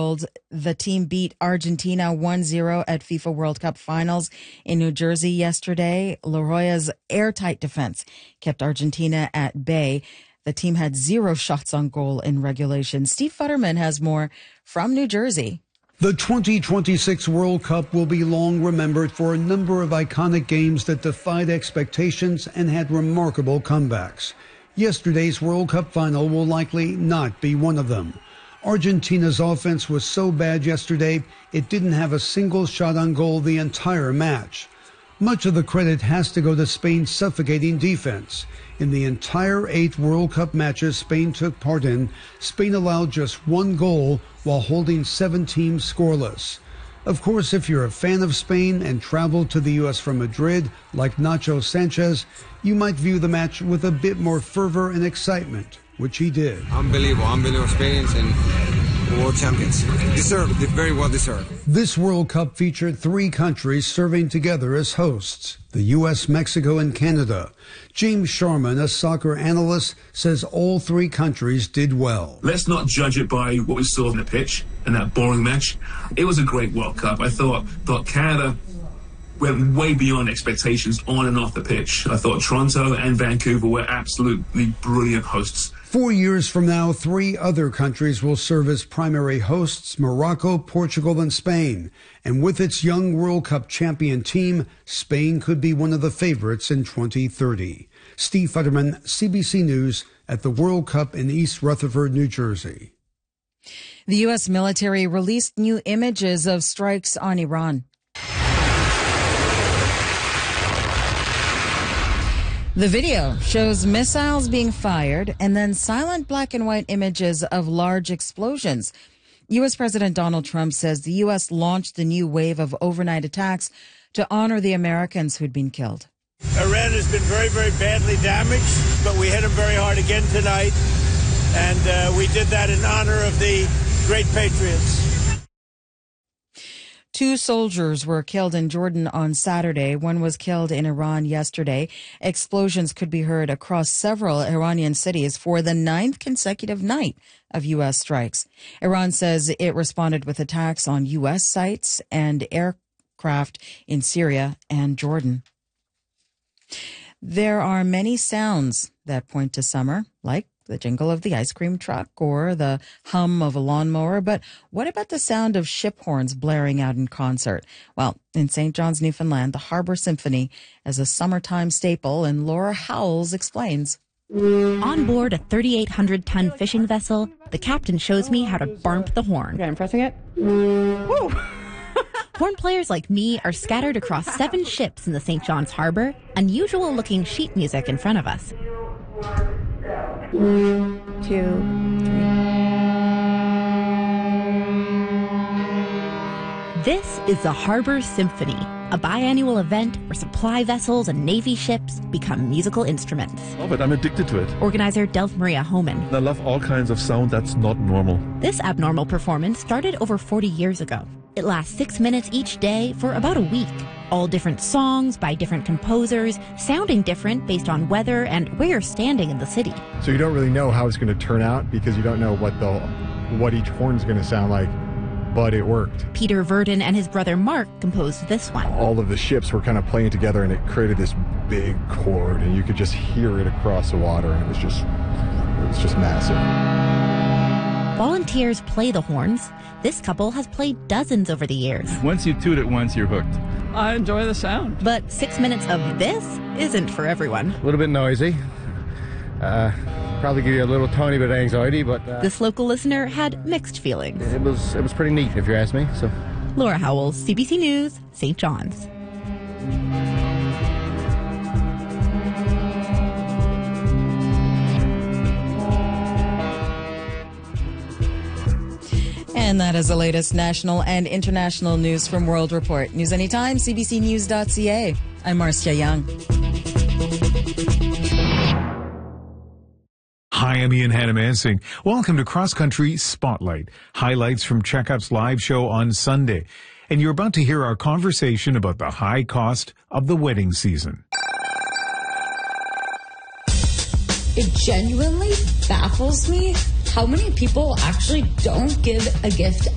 gold. The team beat Argentina 1-0 at FIFA World Cup finals in New Jersey yesterday. La Roya's airtight defense kept Argentina at bay. The team had 0 shots on goal in regulation. Steve Futterman has more from New Jersey. The 2026 World Cup will be long remembered for a number of iconic games that defied expectations and had remarkable comebacks. Yesterday's World Cup final will likely not be one of them. Argentina's offense was so bad yesterday, it didn't have a single shot on goal the entire match. Much of the credit has to go to Spain's suffocating defense. In the entire 8 World Cup matches Spain took part in, Spain allowed just 1 goal while holding 7 teams scoreless. Of course, if you're a fan of Spain and traveled to the U.S. from Madrid, like Nacho Sanchez, you might view the match with a bit more fervor and excitement, which he did. Unbelievable Spain and world champions. Deserved, very well deserved. This World Cup featured 3 countries serving together as hosts, the U.S., Mexico, and Canada. James Sharman, a soccer analyst, says all 3 countries did well. Let's not judge it by what we saw on the pitch in that boring match. It was a great World Cup. I thought Canada went way beyond expectations on and off the pitch. I thought Toronto and Vancouver were absolutely brilliant hosts. 4 years from now, 3 other countries will serve as primary hosts: Morocco, Portugal, and Spain. And with its young World Cup champion team, Spain could be one of the favorites in 2030. Steve Futterman, CBC News, at the World Cup in East Rutherford, New Jersey. The U.S. military released new images of strikes on Iran. The video shows missiles being fired and then silent black and white images of large explosions. U.S. President Donald Trump says the U.S. launched a new wave of overnight attacks to honor the Americans who'd been killed. Iran has been very, very badly damaged, but we hit them very hard again tonight. And we did that in honor of the great patriots. 2 soldiers were killed in Jordan on Saturday. 1 was killed in Iran yesterday. Explosions could be heard across several Iranian cities for the 9th consecutive night of U.S. strikes. Iran says it responded with attacks on U.S. sites and aircraft in Syria and Jordan. There are many sounds that point to summer, like the jingle of the ice cream truck or the hum of a lawnmower. But what about the sound of ship horns blaring out in concert? Well, in St. John's, Newfoundland, the Harbor Symphony is a summertime staple, and Laura Howells explains. On board a 3,800-ton fishing vessel, the captain shows me how to barmp the horn. Okay, I'm pressing it. Woo! Horn players like me are scattered across 7 ships in the St. John's Harbor, unusual-looking sheet music in front of us. 1, 2, 3. This is the Harbor Symphony, a biannual event where supply vessels and Navy ships become musical instruments. Oh, but I'm addicted to it. Organizer Delph Maria Homan. I love all kinds of sound that's not normal. This abnormal performance started over 40 years ago. It lasts 6 minutes each day for about a week. All different songs by different composers, sounding different based on weather and where you're standing in the city. So you don't really know how it's going to turn out because you don't know what each horn's going to sound like, but it worked. Peter Verdon and his brother Mark composed this one. All of the ships were kind of playing together and it created this big chord and you could just hear it across the water and it was just massive. Volunteers play the horns. This couple has played dozens over the years. Once you toot it once, you're hooked. I enjoy the sound. But 6 minutes of this isn't for everyone. A little bit noisy. Probably give you a little tiny bit of anxiety, but... This local listener had mixed feelings. It was pretty neat, if you ask me. So, Laura Howells, CBC News, St. John's. And that is the latest national and international news from World Report. News anytime, cbcnews.ca. I'm Marcia Young. Hi, I'm Ian Hannah-Mansing. Welcome to Cross Country Spotlight, highlights from Checkup's live show on Sunday. And you're about to hear our conversation about the high cost of the wedding season. It genuinely baffles me how many people actually don't give a gift